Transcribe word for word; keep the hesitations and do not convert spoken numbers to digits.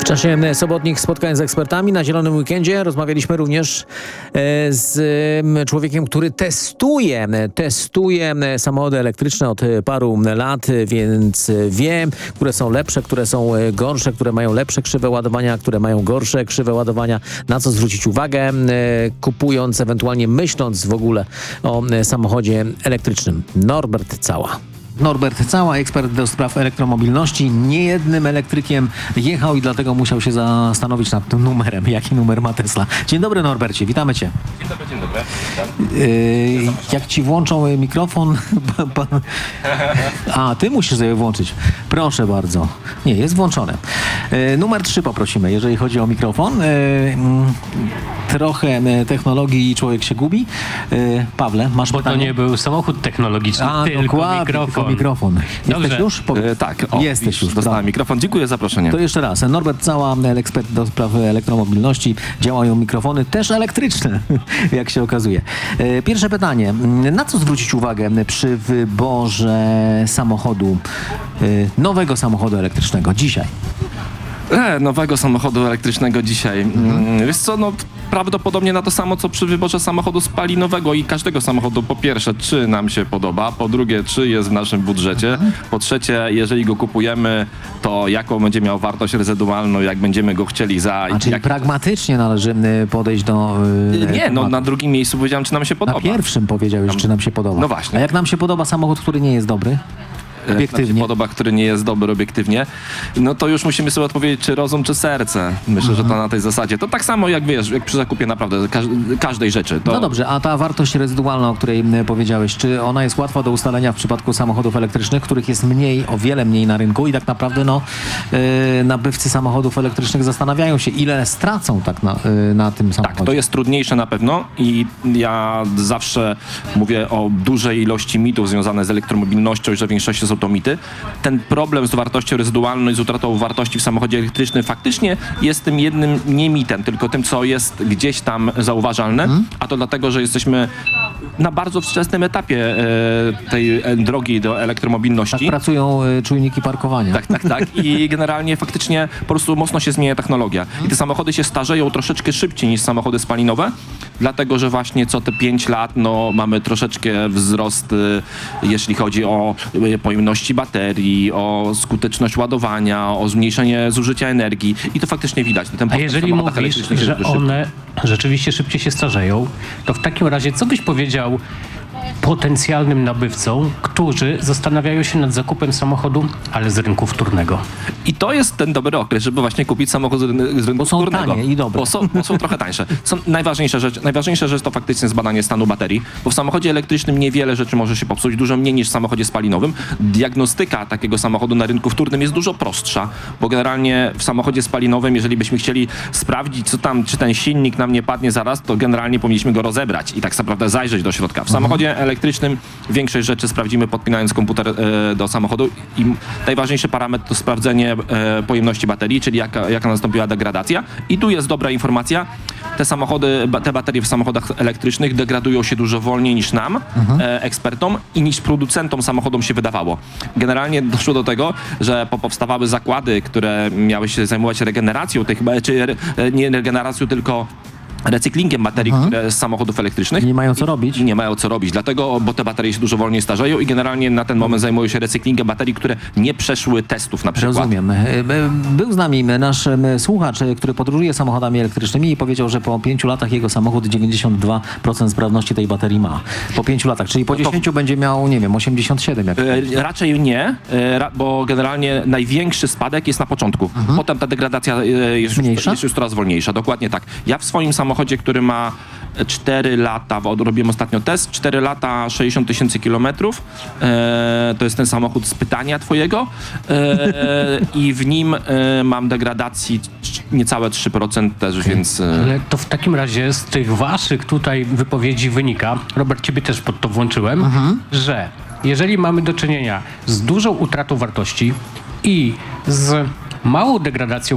czasie sobotnich spotkań z ekspertami na Zielonym Weekendzie rozmawialiśmy również z człowiekiem, który testuje, testuje samochody elektryczne od paru lat, więc wie, które są lepsze, które są gorsze, które mają lepsze krzywe ładowania, które mają gorsze krzywe ładowania, na co zwrócić uwagę, kupując, ewentualnie myśląc w ogóle o samochodzie elektrycznym. Norbert Cała. Norbert Cała, ekspert do spraw elektromobilności, niejednym elektrykiem jechał i dlatego musiał się zastanowić nad tym numerem. Jaki numer ma Tesla? Dzień dobry, Norbercie, witamy cię. Dzień dobry, dzień dobry. Yy, jak ci włączą mikrofon... pan... A, ty musisz sobie włączyć. Proszę bardzo. Nie, jest włączone. Yy, numer trzy poprosimy, jeżeli chodzi o mikrofon. Yy, trochę technologii i człowiek się gubi. Yy, Pawle, masz Bo pytanie? to nie był samochód technologiczny, A, tylko dokładnie, mikrofon. Tylko mikrofon. Jesteś Dobrze. już? Powiedz. E, tak, o, Jesteś widzisz, już. dostałem Dobra. mikrofon. Dziękuję za zaproszenie. To jeszcze raz. Norbert Cała, ekspert do spraw elektromobilności. Działają mikrofony też elektryczne, jak się okazuje. E, Pierwsze pytanie. Na co zwrócić uwagę przy wyborze samochodu, e, nowego samochodu elektrycznego dzisiaj? E, nowego samochodu elektrycznego dzisiaj. Mhm. Wiesz co, no prawdopodobnie na to samo, co przy wyborze samochodu spalinowego i każdego samochodu. Po pierwsze, czy nam się podoba, po drugie, czy jest w naszym budżecie, mhm. po trzecie, jeżeli go kupujemy, to jaką będzie miał wartość rezydualną, jak będziemy go chcieli za... A czyli jak... pragmatycznie należy podejść do... E, Nie, no tematu. na drugim miejscu powiedziałem, czy nam się podoba. Na pierwszym powiedziałeś, czy nam się podoba. No właśnie. A jak nam się podoba samochód, który nie jest dobry? Obiektywnie. Nam się podoba, który nie jest dobry obiektywnie, no to już musimy sobie odpowiedzieć, czy rozum, czy serce. Myślę, mhm. że to na tej zasadzie. To tak samo jak wiesz, jak przy zakupie naprawdę każ każdej rzeczy. To... No dobrze, a ta wartość rezydualna, o której powiedziałeś, czy ona jest łatwa do ustalenia w przypadku samochodów elektrycznych, których jest mniej, o wiele mniej na rynku i tak naprawdę no, yy, nabywcy samochodów elektrycznych zastanawiają się, ile stracą tak na, yy, na tym samochodzie. Tak, to jest trudniejsze na pewno i ja zawsze mówię o dużej ilości mitów związanych z elektromobilnością i że w większości są to mity. Ten problem z wartością rezydualną i z utratą wartości w samochodzie elektrycznym faktycznie jest tym jednym nie mitem, tylko tym, co jest gdzieś tam zauważalne, hmm. a to dlatego, że jesteśmy na bardzo wczesnym etapie e, tej e, drogi do elektromobilności. Tak pracują e, czujniki parkowania. Tak, tak, tak. I generalnie faktycznie po prostu mocno się zmienia technologia. Hmm. I te samochody się starzeją troszeczkę szybciej niż samochody spalinowe, dlatego, że właśnie co te pięć lat no, mamy troszeczkę wzrost, e, jeśli chodzi o e, pojemności baterii, o skuteczność ładowania, o zmniejszenie zużycia energii i to faktycznie widać. Ten A jeżeli mówisz, że one rzeczywiście szybciej się starzeją, to w takim razie co byś powiedział potencjalnym nabywcom, którzy zastanawiają się nad zakupem samochodu, ale z rynku wtórnego? I to jest ten dobry okres, żeby właśnie kupić samochód z rynku bo są wtórnego. Tanie i dobre. Bo są, bo są trochę tańsze. Są najważniejsza rzecz, najważniejsza rzecz to faktycznie zbadanie stanu baterii, bo w samochodzie elektrycznym niewiele rzeczy może się popsuć, dużo mniej niż w samochodzie spalinowym. Diagnostyka takiego samochodu na rynku wtórnym jest dużo prostsza, bo generalnie w samochodzie spalinowym, jeżeli byśmy chcieli sprawdzić, co tam, czy ten silnik nam nie padnie zaraz, to generalnie powinniśmy go rozebrać i tak naprawdę zajrzeć do środka. W samochodzie mhm. elektrycznym większość rzeczy sprawdzimy podpinając komputer e, do samochodu i najważniejszy parametr to sprawdzenie e, pojemności baterii, czyli jaka, jaka nastąpiła degradacja. I tu jest dobra informacja. Te samochody, te baterie w samochodach elektrycznych degradują się dużo wolniej niż nam, mhm. e, ekspertom, i niż producentom samochodom się wydawało. Generalnie doszło do tego, że powstawały zakłady, które miały się zajmować regeneracją tych, czy nie regeneracją, tylko recyklingiem baterii mhm. które z samochodów elektrycznych. I nie mają co robić. I nie mają co robić, dlatego, bo te baterie się dużo wolniej starzeją i generalnie na ten moment zajmują się recyklingiem baterii, które nie przeszły testów na przykład. Rozumiem. Był z nami nasz słuchacz, który podróżuje samochodami elektrycznymi i powiedział, że po pięciu latach jego samochód dziewięćdziesiąt dwa procent sprawności tej baterii ma. Po pięciu latach, czyli po dziesięciu będzie miał, nie wiem, osiemdziesiąt siedem. Jak e, raczej nie, e, bo generalnie największy spadek jest na początku. Mhm. Potem ta degradacja e, jest, już, jest już coraz wolniejsza. Dokładnie tak. Ja w swoim samochodzie samochodzie, który ma cztery lata, bo robiłem ostatnio test, cztery lata, sześćdziesiąt tysięcy kilometrów. E, to jest ten samochód z pytania twojego e, i w nim e, mam degradacji niecałe trzy procent też, okay. więc... E... Ale to w takim razie z tych waszych tutaj wypowiedzi wynika, Robert, ciebie też pod to włączyłem, mhm. że jeżeli mamy do czynienia z dużą utratą wartości i z małą degradacją